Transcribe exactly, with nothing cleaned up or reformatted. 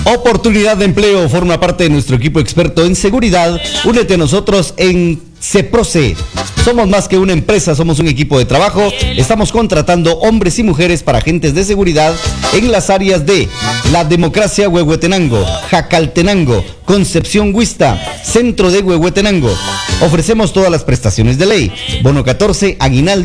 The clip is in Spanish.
Oportunidad de empleo, forma parte de nuestro equipo experto en seguridad. Únete a nosotros en CEPROCE. Somos más que una empresa, somos un equipo de trabajo. Estamos contratando hombres y mujeres para agentes de seguridad en las áreas de La Democracia, Huehuetenango, Jacaltenango, Concepción, Huista, Centro de Huehuetenango. Ofrecemos todas las prestaciones de ley, bono catorce, aguinaldo